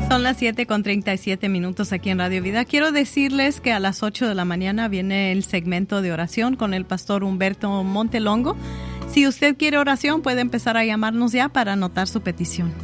Son las 7:37 aquí en Radio Vida. Quiero decirles que a las 8 de la mañana viene el segmento de oración con el pastor Humberto Montelongo. Si usted quiere oración, puede empezar a llamarnos ya para anotar su petición.